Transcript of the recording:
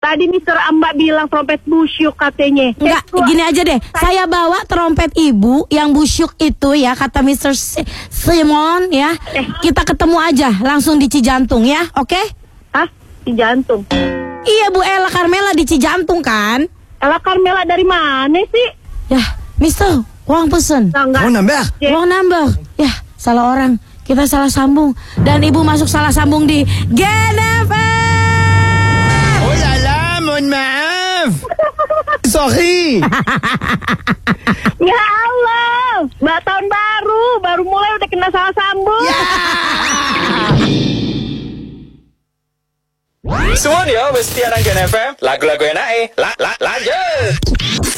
Tadi Mister Amba bilang trompet busyuk katanya. Enggak, gini aja deh. Saya bawa trompet ibu yang busyuk itu ya, kata Mr. Simon ya. Kita ketemu aja langsung di Cijantung ya, oke? Hah? Cijantung? Iya Bu Ella Carmela di Cijantung kan? Ella Carmela dari mana sih? Ya, Mister, uang pesen. Enggak. Mau nambah? Uang nambah. Ya, salah orang. Kita salah sambung. Dan ibu masuk salah sambung di GNFM. Oh là là, mohon maaf. Sorry. Ya Allah, tahun baru mulai udah kena salah sambung. Semuanya mesti anak Gen FM. Lagu-lagu enak lanjut.